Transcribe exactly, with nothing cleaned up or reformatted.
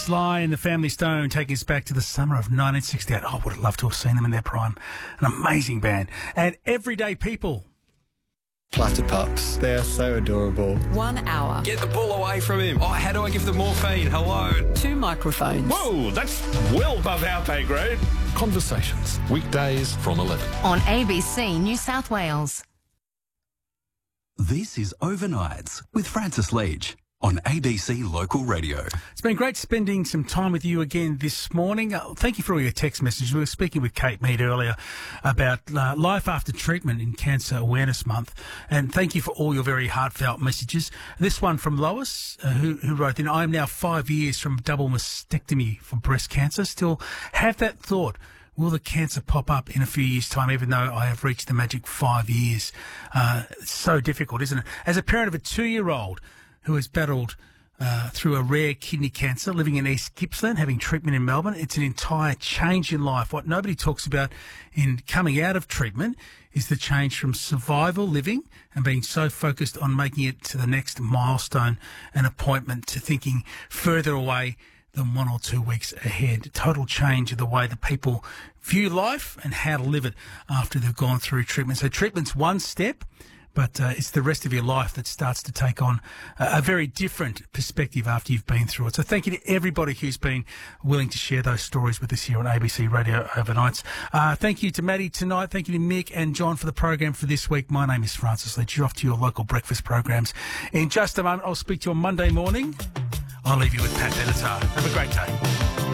Sly and the Family Stone taking us back to the summer of nineteen sixty-eight. Oh, I would have loved to have seen them in their prime. An amazing band. And Everyday People. Flutter pups. They are so adorable. One hour. Get the ball away from him. Oh, how do I give them morphine? Hello. Two microphones. Whoa, that's well above our pay grade. Conversations, weekdays from eleven. On A B C New South Wales. This is Overnights with Francis Leach on A B C Local Radio. It's been great spending some time with you again this morning. Uh, thank you for all your text messages. We were speaking with Kate Mead earlier about uh, life after treatment in Cancer Awareness Month. And thank you for all your very heartfelt messages. This one from Lois, uh, who, who wrote in, I am now five years from double mastectomy for breast cancer. Still have that thought. Will the cancer pop up in a few years' time, even though I have reached the magic five years? Uh, it's so difficult, isn't it? As a parent of a two-year-old who has battled uh, through a rare kidney cancer, living in East Gippsland, having treatment in Melbourne, it's an entire change in life. What nobody talks about in coming out of treatment is the change from survival living and being so focused on making it to the next milestone and appointment to thinking further away than one or two weeks ahead. Total change of the way that people view life and how to live it after they've gone through treatment. So treatment's one step, but uh, it's the rest of your life that starts to take on a, a very different perspective after you've been through it. So thank you to everybody who's been willing to share those stories with us here on A B C Radio Overnights. Uh, thank you to Maddie tonight. Thank you to Mick and John for the program for this week. My name is Francis Leach. You're off to your local breakfast programs. In just a moment, I'll speak to you on Monday morning. I'll leave you with Pat Benatar. Have a great day.